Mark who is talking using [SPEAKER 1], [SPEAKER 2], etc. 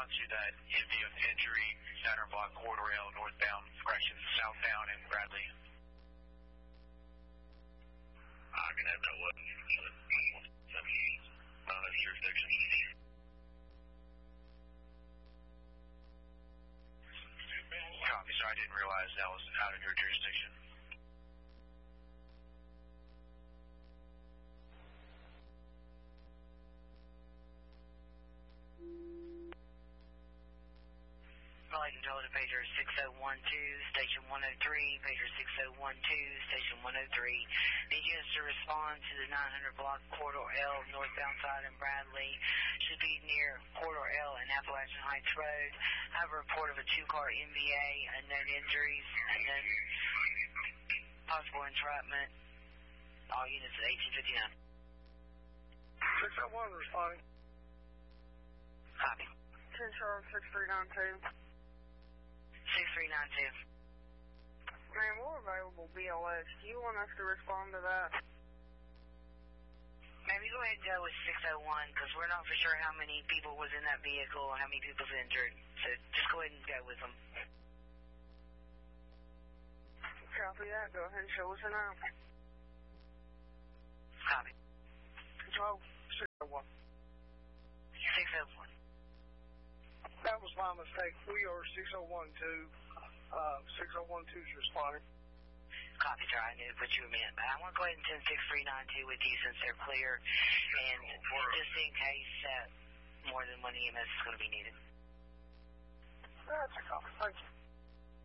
[SPEAKER 1] respond to that NV of injury, center block, quarter L, northbound, southbound, and Bradley?
[SPEAKER 2] I can have no weapon. Not enough jurisdiction.
[SPEAKER 1] Copy, sir. I didn't realize that was out of your jurisdiction.
[SPEAKER 3] Flight control to pager 6012, station 103, pager 6012, station 103. Need units to respond to the 900 block corridor L, northbound side in Bradley. Should be near corridor L and Appalachian Heights Road. I have a report of a two-car NVA, unknown injuries, and then possible entrapment. All units at 1859.
[SPEAKER 4] 601 responding.
[SPEAKER 3] Copy.
[SPEAKER 4] 10-6392.
[SPEAKER 3] 6392.
[SPEAKER 4] Man, we're available BLS. Do you want us to respond to that?
[SPEAKER 3] Maybe go ahead and go with 601 because we're not for sure how many people was in that vehicle or how many people's injured. So just go ahead and go with them.
[SPEAKER 4] Copy that. Go ahead and show us an out.
[SPEAKER 3] Copy.
[SPEAKER 4] Control 601.
[SPEAKER 3] 601.
[SPEAKER 4] That was my mistake. We are 6012. 6012's responding.
[SPEAKER 3] Copy, sir. I knew what you meant. But I want to go ahead and send 6392 with you since they're clear. And just in case more than one EMS is going to be needed.
[SPEAKER 4] That's a copy. Thank you.